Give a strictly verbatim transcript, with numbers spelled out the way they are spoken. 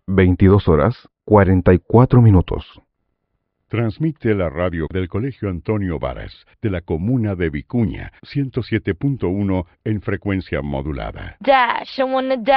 veintidós horas cuarenta y cuatro minutos. Transmite la radio del Colegio Antonio Varas, de la comuna de Vicuña, ciento siete punto uno en frecuencia modulada. Dash, I wanna dash.